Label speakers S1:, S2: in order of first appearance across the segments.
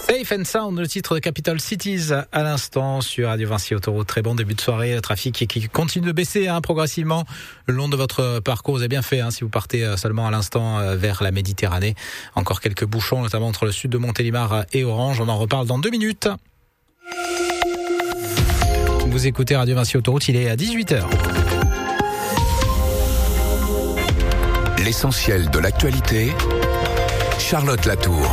S1: Safe and Sound, le titre de Capital Cities à l'instant sur Radio Vinci Autoroute. Très bon début de soirée, le trafic qui continue de baisser progressivement le long de votre parcours. Vous avez bien fait si vous partez seulement à l'instant vers la Méditerranée. Encore quelques bouchons, notamment entre le sud de Montélimar et Orange. On en reparle dans 2 minutes. Vous écoutez Radio Vinci Autoroute, il est à 18h.
S2: L'essentiel de l'actualité, Charlotte Latour.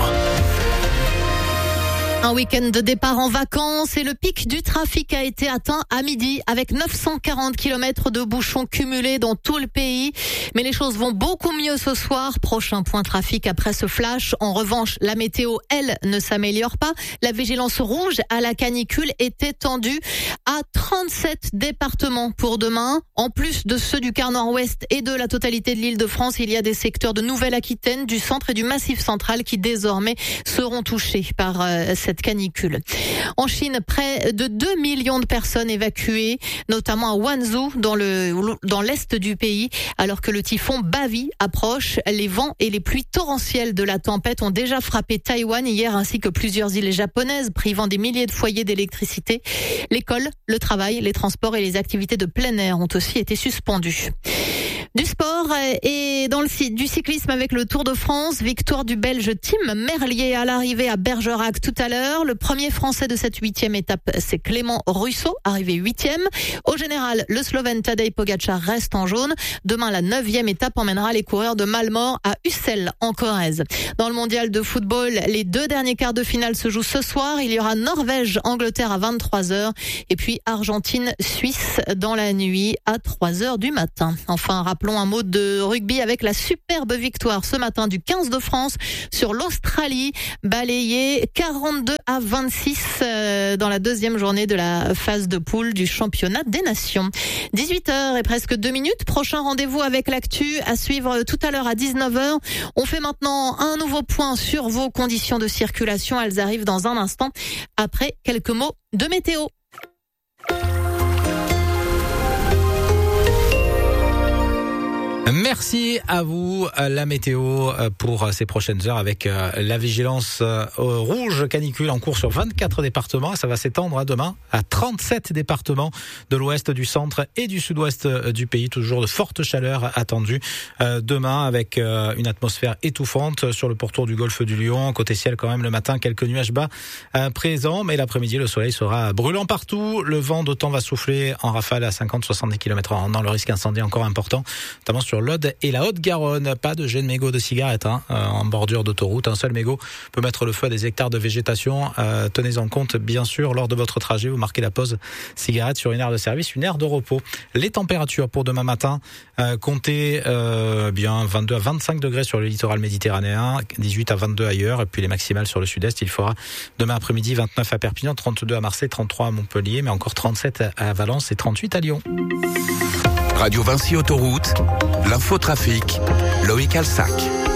S3: Un week-end de départ en vacances et le pic du trafic a été atteint à midi avec 940 km de bouchons cumulés dans tout le pays. Mais les choses vont beaucoup mieux ce soir. Prochain point trafic après ce flash. En revanche, la météo, elle, ne s'améliore pas. La vigilance rouge à la canicule est étendue à 37 départements pour demain. En plus de ceux du quart nord-ouest et de la totalité de l'Île-de-France, il y a des secteurs de Nouvelle-Aquitaine, du centre et du Massif central qui désormais seront touchés par cette canicule. En Chine, près de 2 millions de personnes évacuées, notamment à Wanzhou, dans l'est du pays, alors que le typhon Bavi approche. Les vents et les pluies torrentielles de la tempête ont déjà frappé Taïwan hier, ainsi que plusieurs îles japonaises, privant des milliers de foyers d'électricité. L'école, le travail, les transports et les activités de plein air ont aussi été suspendus. Du sport et du cyclisme avec le Tour de France. Victoire du Belge Tim Merlier à l'arrivée à Bergerac tout à l'heure. Le premier Français de cette 8e étape, c'est Clément Russo, arrivé 8e. Au général, le Slovène Tadej Pogačar reste en jaune. Demain, la 9e étape emmènera les coureurs de Malmort à Ussel, en Corrèze. Dans le mondial de football, les 2 derniers quarts de finale se jouent ce soir. Il y aura Norvège-Angleterre à 23h et puis Argentine-Suisse dans la nuit à 3h du matin. Enfin, rappelons un mot de rugby avec la superbe victoire ce matin du 15 de France sur l'Australie, balayée 42-26 dans la 2e journée de la phase de poule du championnat des nations. 18h et presque 2 minutes. Prochain rendez-vous avec l'actu à suivre tout à l'heure à 19h. On fait maintenant un nouveau point sur vos conditions de circulation. Elles arrivent dans un instant après quelques mots de météo.
S1: Merci à vous, la météo pour ces prochaines heures avec la vigilance rouge canicule en cours sur 24 départements. Ça va s'étendre demain à 37 départements de l'ouest, du centre et du sud-ouest du pays. Toujours de fortes chaleurs attendues demain avec une atmosphère étouffante sur le pourtour du golfe du Lion. Côté ciel quand même le matin, quelques nuages bas présents, mais l'après-midi le soleil sera brûlant partout. Le vent d'autant va souffler en rafale à 50-70 km/h dans le risque incendie encore important, notamment sur l'Aude et la Haute-Garonne. Pas de jet de mégots de cigarettes en bordure d'autoroute. Un seul mégot peut mettre le feu à des hectares de végétation. Tenez-en compte, bien sûr, lors de votre trajet. Vous marquez la pause cigarette sur une aire de service, une aire de repos. Les températures pour demain matin, comptez 22 à 25 degrés sur le littoral méditerranéen, 18 à 22 ailleurs, et puis les maximales sur le sud-est. Il fera demain après-midi 29 à Perpignan, 32 à Marseille, 33 à Montpellier, mais encore 37 à Valence et 38 à Lyon.
S2: Radio Vinci Autoroute, l'infotrafic, Loïc Alsac.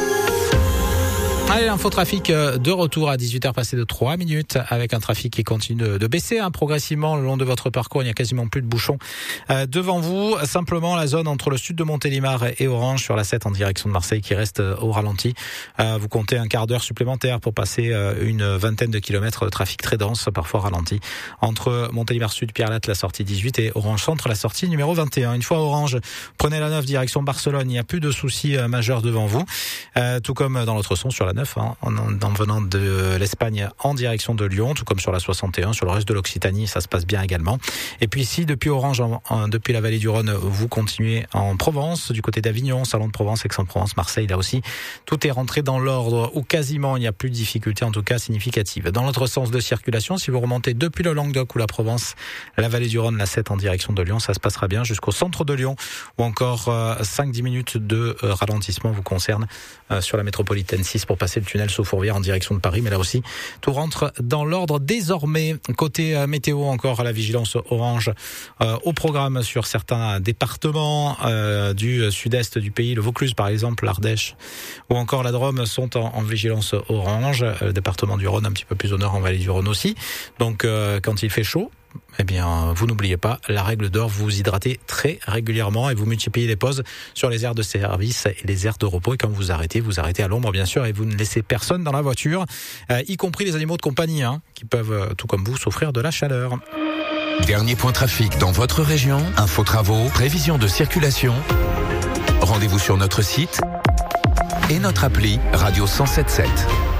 S1: Allez, l'infotrafic de retour à 18h passé de 3 minutes avec un trafic qui continue de baisser progressivement le long de votre parcours. Il n'y a quasiment plus de bouchons devant vous. Simplement la zone entre le sud de Montélimar et Orange sur la 7 en direction de Marseille qui reste au ralenti. Vous comptez un quart d'heure supplémentaire pour passer une vingtaine de kilomètres de trafic très dense, parfois ralenti. Entre Montélimar Sud, Pierre-Latte, la sortie 18 et Orange Centre, la sortie numéro 21. Une fois à Orange, prenez la 9 direction Barcelone. Il n'y a plus de soucis majeurs devant vous. Tout comme dans l'autre sens sur la 9, en venant de l'Espagne en direction de Lyon, tout comme sur la 61, sur le reste de l'Occitanie, ça se passe bien également. Et puis ici, depuis Orange, depuis la vallée du Rhône, vous continuez en Provence, du côté d'Avignon, Salon de Provence, Aix-en-Provence, Marseille, là aussi, tout est rentré dans l'ordre, ou quasiment, il n'y a plus de difficultés, en tout cas significatives. Dans l'autre sens de circulation, si vous remontez depuis le Languedoc ou la Provence, la vallée du Rhône, la 7 en direction de Lyon, ça se passera bien jusqu'au centre de Lyon, ou encore 5-10 minutes de ralentissement vous concerne sur la métropolitaine 6 pour passer le tunnel sous Fourvière en direction de Paris, mais là aussi tout rentre dans l'ordre désormais. Côté météo, encore la vigilance orange au programme sur certains départements du sud-est du pays, le Vaucluse par exemple, l'Ardèche ou encore la Drôme sont en vigilance orange, le département du Rhône un petit peu plus au nord en vallée du Rhône aussi. Donc quand il fait chaud, eh bien, vous n'oubliez pas la règle d'or, vous vous hydratez très régulièrement et vous multipliez les pauses sur les aires de service et les aires de repos. Et quand vous arrêtez à l'ombre, bien sûr, et vous ne laissez personne dans la voiture, y compris les animaux de compagnie, qui peuvent, tout comme vous, souffrir de la chaleur.
S2: Dernier point trafic dans votre région, infos travaux, prévision de circulation. Rendez-vous sur notre site et notre appli Radio 107.7.